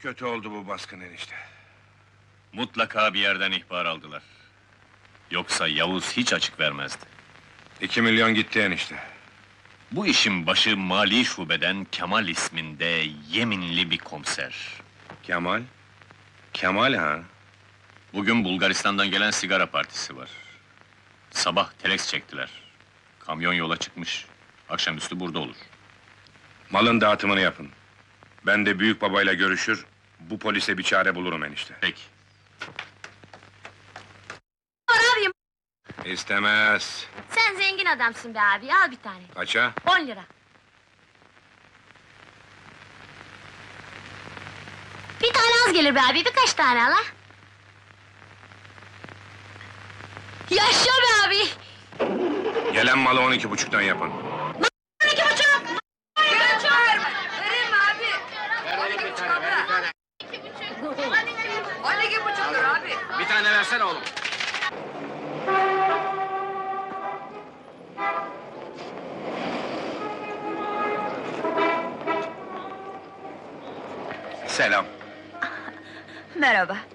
kötü oldu bu baskın enişte. Mutlaka bir yerden ihbar aldılar. Yoksa Yavuz hiç açık vermezdi. 2 milyon gitti enişte. Bu işin başı mali şubeden Kemal isminde yeminli bir komiser. Kemal? Kemal ha? Bugün Bulgaristan'dan gelen sigara partisi var. Sabah telex çektiler. Kamyon yola çıkmış. Akşamüstü burada olur. Malın dağıtımını yapın. Ben de büyük babayla görüşür, bu polise bir çare bulurum enişte. Peki. Abim, İstemez. sen zengin adamsın be abi, al bir tane. Kaça? 10 lira. Bir tane az gelir be abi, birkaç tane al ha. Yaşa be abi! Gelen malı 12,5'tan yapın. 12,5! Vereyim mi abi? Ver oğlum bir tane, ver bir tane. 12,5 lira abi. Bir tane versene oğlum. Selam. Merhaba.